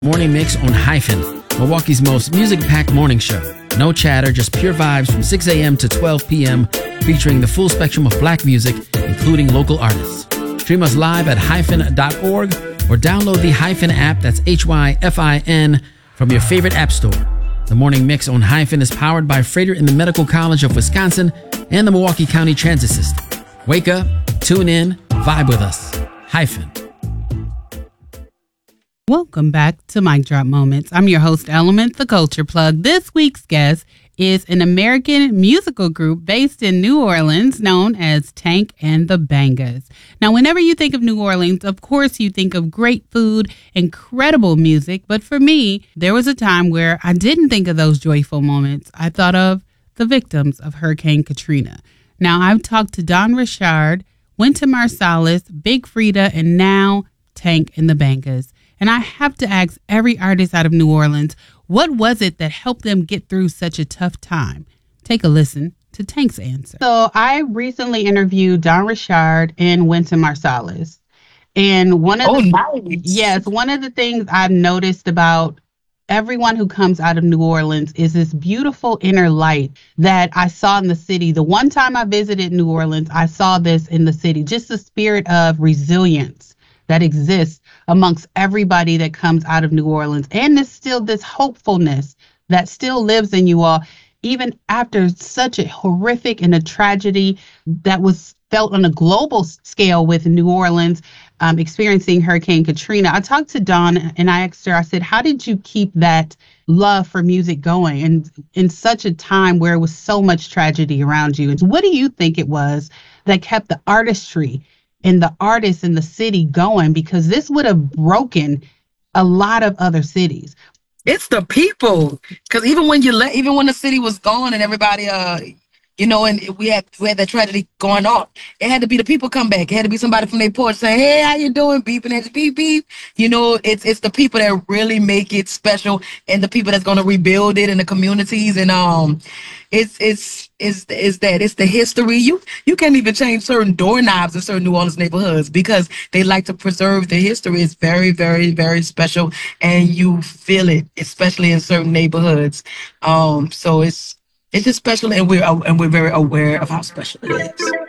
Morning Mix on Hyphen, Milwaukee's most music-packed morning show. No chatter, just pure vibes from 6 a.m. to 12 p.m., featuring the full spectrum of black music, including local artists. Stream us live at hyphen.org or download the Hyphen app, that's HYFIN, from your favorite app store. The Morning Mix on Hyphen is powered by Freighter in the Medical College of Wisconsin and the Milwaukee County Transit System. Wake up, tune in, vibe with us. Hyphen. Welcome back to Mic Drop Moments. I'm your host, Element, the Culture Plug. This week's guest is an American musical group based in New Orleans known as Tank and the Bangas. Now, whenever you think of New Orleans, of course, you think of great food, incredible music. But for me, there was a time where I didn't think of those joyful moments. I thought of the victims of Hurricane Katrina. Now, I've talked to Dawn Richard, Wynton Marsalis, Big Freedia, and now Tank and the Bangas. And I have to ask every artist out of New Orleans, what was it that helped them get through such a tough time? Take a listen to Tank's answer. So I recently interviewed Dawn Richard and Wynton Marsalis. And one of the things I've noticed about everyone who comes out of New Orleans is this beautiful inner light that I saw in the city. The one time I visited New Orleans, I saw this in the city, just the spirit of resilience that exists amongst everybody that comes out of New Orleans. And there's still this hopefulness that still lives in you all, even after such a horrific and a tragedy that was felt on a global scale with New Orleans experiencing Hurricane Katrina. I talked to Dawn and I asked her, I said, how did you keep that love for music going and in such a time where it was so much tragedy around you? And what do you think it was that kept the artistry and the artists in the city going, because this would have broken a lot of other cities? It's the people, because even when the city was gone and everybody, and we had that tragedy going on, it had to be the people come back. It had to be somebody from their porch saying, "Hey, how you doing?" Beeping at you, beep beep. It's the people that really make it special, and the people that's gonna rebuild it in the communities. And it's the history. You can't even change certain doorknobs in certain New Orleans neighborhoods because they like to preserve the history. It's very, very, very special, and you feel it, especially in certain neighborhoods. So it's just special, and we're very aware of how special it is.